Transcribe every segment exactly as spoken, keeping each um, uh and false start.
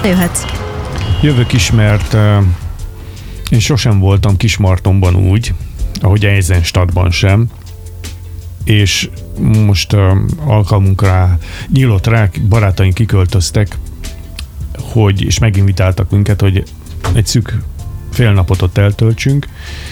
Jöhetsz. Jövök is, mert uh, én sosem voltam Kismartonban úgy, ahogy Eisenstadtban sem, és most uh, alkalmunkra nyílt rá, barátaink kiköltöztek, hogy, és meginvitáltak minket, hogy egy szűk fél napot ott eltöltsünk.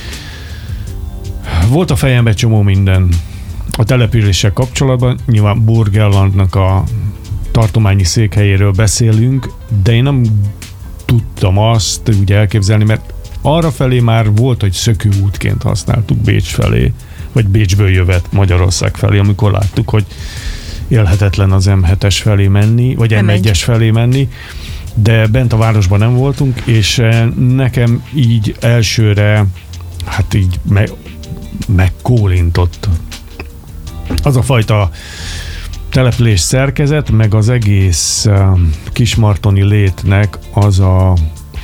Volt a fejemben csomó minden a településsel kapcsolatban, nyilván Burgenlandnak a tartományi székhelyéről beszélünk, de én nem tudtam azt úgy elképzelni, mert arra felé már volt, hogy szökőútként használtuk Bécs felé, vagy Bécsből jövet Magyarország felé, amikor láttuk, hogy élhetetlen az em hetes felé menni, vagy em egyes felé menni, de bent a városban nem voltunk, és nekem így elsőre, hát így me- megkólintott az a fajta település szerkezet, meg az egész kismartoni létnek az a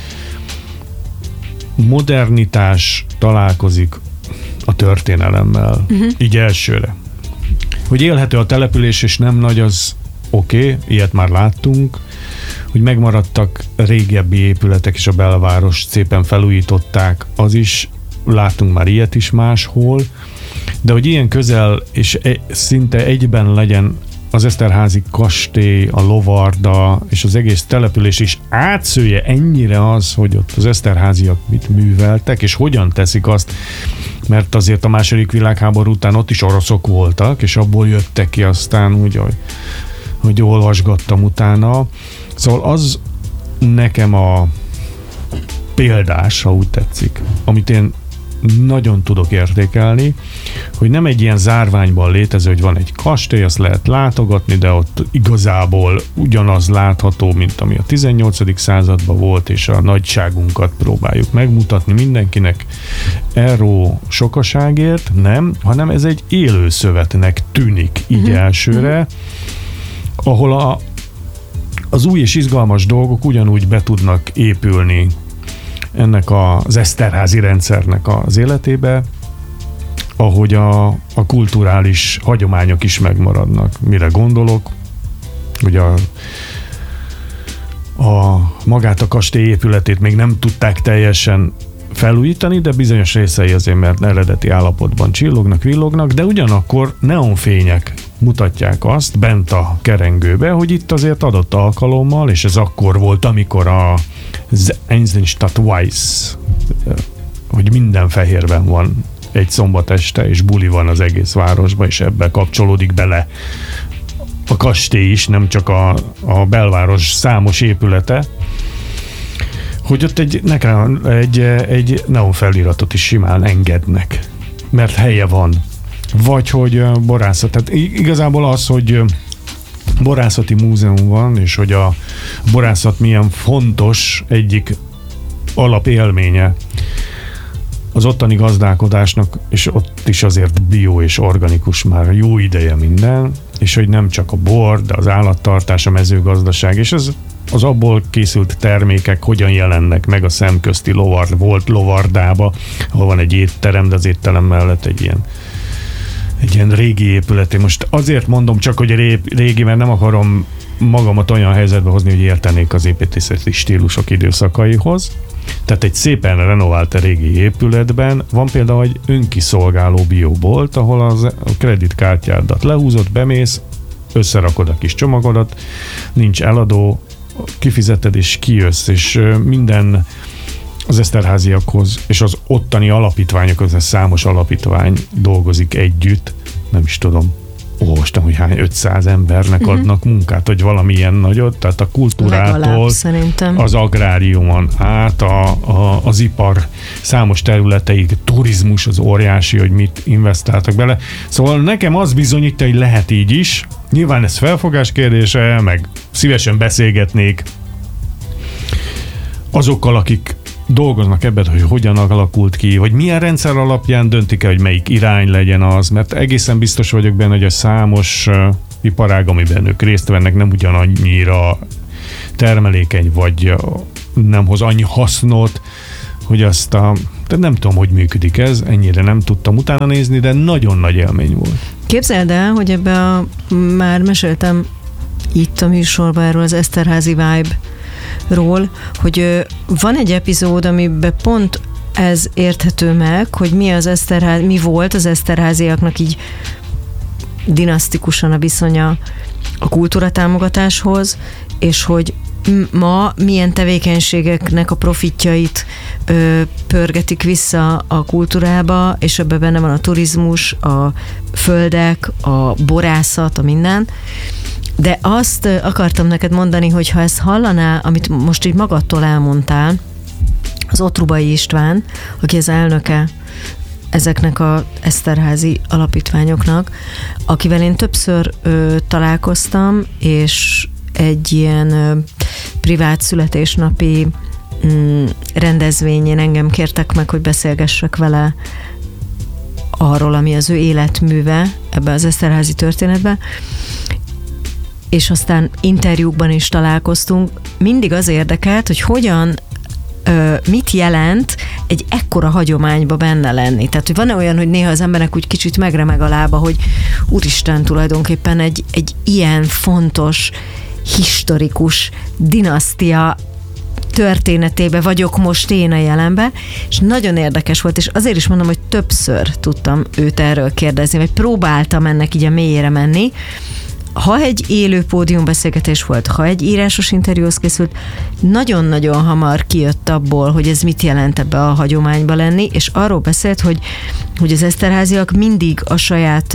modernitás találkozik a történelemmel. Uh-huh. Így elsőre. Hogy élhető a település, és nem nagy, az oké, okay, ilyet már láttunk, hogy megmaradtak régebbi épületek, és a belváros szépen felújították, az is, láttunk már ilyet is máshol, de hogy ilyen közel, és e, szinte egyben legyen az Eszterházy kastély, a Lovarda, és az egész település is átszője ennyire az, hogy ott az eszterháziak mit műveltek, és hogyan teszik azt, mert azért a második világháború után ott is oroszok voltak, és abból jöttek ki aztán úgy, hogy, hogy olvasgattam utána. Szóval az nekem a példás, ha úgy tetszik, amit én nagyon tudok értékelni, hogy nem egy ilyen zárványban létező, hogy van egy kastély, azt lehet látogatni, de ott igazából ugyanaz látható, mint ami a tizennyolcadik században volt, és a nagyságunkat próbáljuk megmutatni mindenkinek erről sokaságért, nem, hanem ez egy élő szövetnek tűnik így uh-huh. elsőre, ahol a, az új és izgalmas dolgok ugyanúgy be tudnak épülni ennek az eszterházi rendszernek az életébe, ahogy a, a kulturális hagyományok is megmaradnak. Mire gondolok? Hogy a, a magát a kastély épületét még nem tudták teljesen felújítani, de bizonyos részei azért, mert eredeti állapotban csillognak, villognak, de ugyanakkor neonfények mutatják azt bent a kerengőbe, hogy itt azért adott alkalommal, és ez akkor volt, amikor a Eisenstadt Weiß, hogy minden fehérben van egy szombat este, és buli van az egész városban, és ebbe kapcsolódik bele a kastély is, nem csak a, a belváros számos épülete, hogy ott egy, nekem egy, egy neon feliratot is simán engednek, mert helye van. Vagy hogy borászat. Tehát igazából az, hogy borászati múzeum van, és hogy a borászat milyen fontos egyik alapélménye az ottani gazdálkodásnak, és ott is azért bio és organikus már jó ideje minden, és hogy nem csak a bor, de az állattartás, a mezőgazdaság, és az, az abból készült termékek hogyan jelennek meg a szemközti lovard, volt lovardába, ahol van egy étterem, de az étterem mellett egy ilyen egy ilyen régi épület. Én most azért mondom csak, hogy régi, mert nem akarom magamat olyan helyzetbe hozni, hogy értenék az építészeti stílusok időszakaihoz. Tehát egy szépen renovált régi épületben van például egy önkiszolgáló biobolt, ahol az, a kreditkártyádat lehúzott, bemész, összerakod a kis csomagodat, nincs eladó, kifizeted és kijössz, és minden az eszterháziakhoz és az ottani alapítványokhoz, számos alapítvány dolgozik együtt, nem is tudom, olvastam, hogy hány ötszáz embernek uh-huh. adnak munkát, hogy valamilyen nagyot, tehát a kultúrától az agráriumon át, a, a, az ipar számos területeig, turizmus az óriási, hogy mit investáltak bele. Szóval nekem az bizonyítja, hogy lehet így is. Nyilván ez felfogás kérdése, meg szívesen beszélgetnék azokkal, akik dolgoznak ebben, hogy hogyan alakult ki, hogy milyen rendszer alapján döntik el, hogy melyik irány legyen az, mert egészen biztos vagyok benne, hogy a számos uh, iparág, amiben ők részt vennek, nem ugyanannyira termelékeny, vagy uh, nem hoz annyi hasznot, hogy azt a... De nem tudom, hogy működik ez, ennyire nem tudtam utána nézni, de nagyon nagy élmény volt. Képzeld el, hogy ebbe a... Már meséltem itt a műsorban erről az Eszterházy Vibe ról, hogy van egy epizód, amiben pont ez érthető meg, hogy mi az Eszterházi, mi volt az Eszterháziaknak így dinasztikusan a viszonya a kultúratámogatáshoz, és hogy ma milyen tevékenységeknek a profitjait ö, pörgetik vissza a kultúrába, és ebben benne van a turizmus, a földek, a borászat, a minden. De azt akartam neked mondani, hogy ha ezt hallaná, amit most így magadtól elmondtál, az Ottrubai István, aki az elnöke ezeknek az Eszterházi alapítványoknak, akivel én többször ö, találkoztam, és egy ilyen ö, privát születésnapi mm, rendezvényén engem kértek meg, hogy beszélgessek vele arról, ami az ő életműve ebbe az Eszterházi történetbe, és aztán interjúkban is találkoztunk. Mindig az érdekelt, hogy hogyan mit jelent egy ekkora hagyományba benne lenni. Tehát, hogy van-e olyan, hogy néha az embernek úgy kicsit megremeg a lába, hogy úristen, tulajdonképpen egy, egy ilyen fontos, historikus dinasztia történetébe vagyok most én a jelenben, és nagyon érdekes volt, és azért is mondom, hogy többször tudtam őt erről kérdezni, vagy próbáltam ennek így a mélyére menni. Ha egy élő pódiumbeszélgetés volt, ha egy írásos interjúhoz készült, nagyon-nagyon hamar kijött abból, hogy ez mit jelent ebbe a hagyományba lenni, és arról beszélt, hogy, hogy az Eszterháziak mindig a saját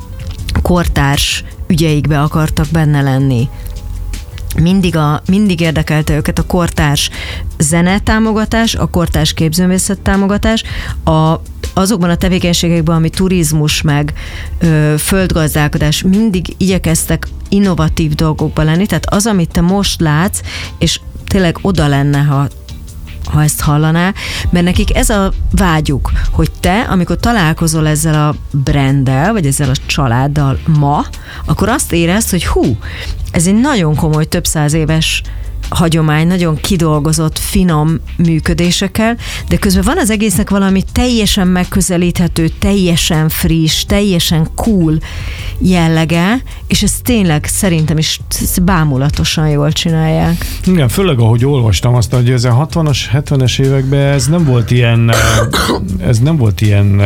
kortárs ügyeikbe akartak benne lenni. Mindig, a, mindig érdekelte őket a kortárs zenetámogatás, a kortárs képzőművészet támogatás, a, azokban a tevékenységekben, ami turizmus meg ö, földgazdálkodás, mindig igyekeztek innovatív dolgokba lenni, tehát az, amit te most látsz, és tényleg oda lenne, ha ha ezt hallaná, mert nekik ez a vágyuk, hogy te, amikor találkozol ezzel a branddel, vagy ezzel a családdal ma, akkor azt érezd, hogy hú, ez egy nagyon komoly, több száz éves hagyomány, nagyon kidolgozott, finom működésekkel, de közben van az egésznek valami teljesen megközelíthető, teljesen friss, teljesen cool jellege, és ez tényleg szerintem is bámulatosan jól csinálják. Igen, főleg ahogy olvastam azt, hogy ez a hatvanas, hetvenes években ez nem volt ilyen, ez nem volt ilyen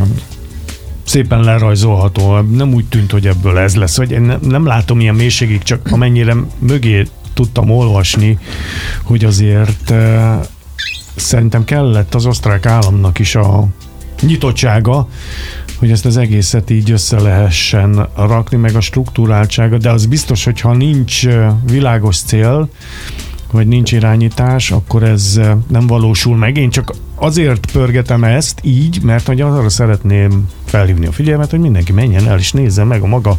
szépen lerajzolható, nem úgy tűnt, hogy ebből ez lesz, hogy én nem, nem látom ilyen mélységig, csak amennyire mögé tudtam olvasni, hogy azért uh, szerintem kellett az osztrák államnak is a nyitottsága, hogy ezt az egészet így össze lehessen rakni, meg a struktúráltsága, de az biztos, hogyha nincs világos cél, vagy nincs irányítás, akkor ez nem valósul meg. Én csak azért pörgetem ezt így, mert hogy arra szeretném felhívni a figyelmet, hogy mindenki menjen el és nézze meg a maga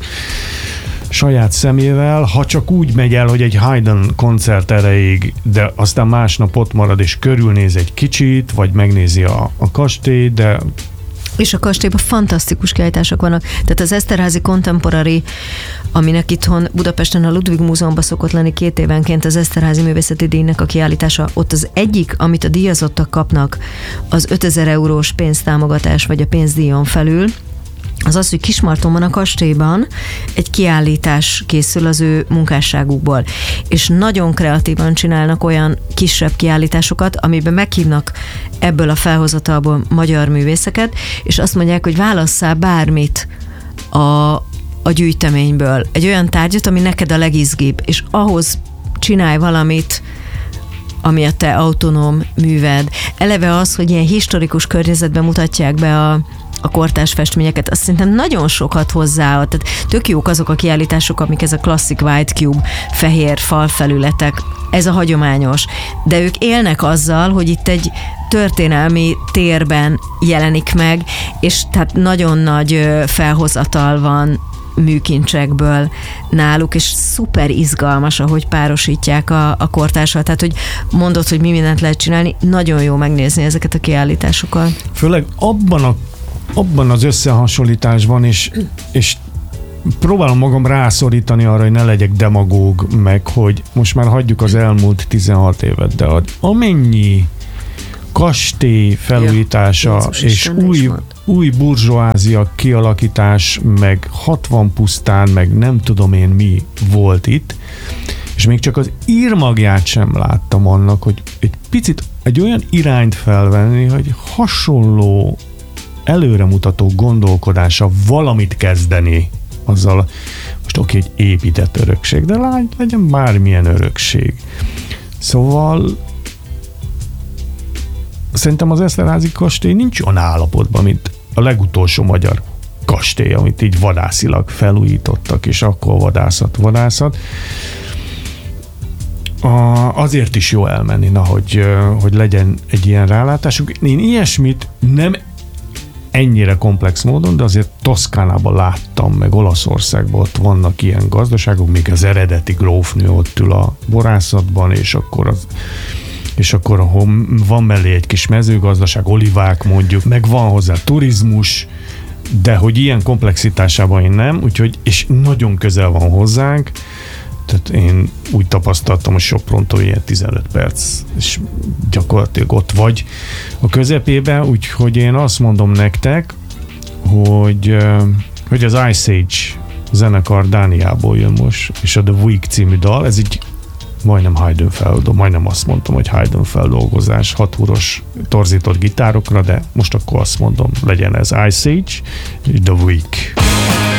saját szemével, ha csak úgy megy el, hogy egy Haydn koncert erejéig, de aztán másnap ott marad és körülnéz egy kicsit, vagy megnézi a, a kastélyt, de és a kastélyban fantasztikus kiállítások vannak. Tehát az Eszterházi Contemporary, aminek itthon Budapesten a Ludwig Múzeumban szokott lenni két évenként az Eszterházi Művészeti Díjnak a kiállítása, ott az egyik, amit a díjazottak kapnak, az ötezer eurós pénztámogatás, vagy a pénzdíjon felül, az az, hogy Kismartonban a kastélyban egy kiállítás készül az ő munkásságukból. És nagyon kreatívan csinálnak olyan kisebb kiállításokat, amiben meghívnak ebből a felhozatalból magyar művészeket, és azt mondják, hogy válasszál bármit a, a gyűjteményből. Egy olyan tárgyat, ami neked a legizgibb, és ahhoz csinálj valamit, ami a te autonóm műved. Eleve az, hogy ilyen historikus környezetben mutatják be a a kortárs festményeket, azt szerintem nagyon sokat hozzáad. Tehát tök jók azok a kiállítások, amik ez a klasszik white cube, fehér falfelületek, ez a hagyományos. De ők élnek azzal, hogy itt egy történelmi térben jelenik meg, és tehát nagyon nagy felhozatal van műkincsekből náluk, és szuper izgalmas, ahogy párosítják a, a kortársal. Tehát, hogy mondod, hogy mi mindent lehet csinálni, nagyon jó megnézni ezeket a kiállításokat. Főleg abban a abban az összehasonlításban, és, és próbálom magam rászorítani arra, hogy ne legyek demagóg, meg hogy most már hagyjuk az elmúlt tizenhat évet, de amennyi kastély felújítása ja, és új, új burzsóázia kialakítás, meg hatvan pusztán, meg nem tudom én mi volt itt, És még csak az írmagját sem láttam annak, hogy egy picit egy olyan irányt felvenni, hogy hasonló előremutató gondolkodása valamit kezdeni azzal, most oké, egy épített örökség, de lágy, legyen bármilyen örökség. Szóval szerintem az Esterházy kastély nincs olyan állapotban, mint a legutolsó magyar kastély, amit így vadászilag felújítottak, és akkor vadászat, vadászat. A, azért is jó elmenni, na, hogy, hogy legyen egy ilyen rálátásuk. Én ilyesmit nem ennyire komplex módon, de azért Toszkánában láttam, meg Olaszországban ott vannak ilyen gazdaságok, még az eredeti grófnő ott ül a borászatban, és akkor az és akkor van mellé egy kis mezőgazdaság, olivák mondjuk, meg van hozzá turizmus, de hogy ilyen komplexitásában én nem, úgyhogy, és nagyon közel van hozzánk, tehát én úgy tapasztaltam, hogy Soprontól ilyen tizenöt perc, és gyakorlatilag ott vagy a közepében, úgyhogy én azt mondom nektek, hogy, hogy az Ice Age zenekar Dániából jön most, és a The Week című dal, ez így majdnem Haydn feldolgozás, majdnem azt mondtam, hogy Haydn feldolgozás, hatúros torzított gitárokra, de most akkor azt mondom, legyen ez Ice Age, The Week.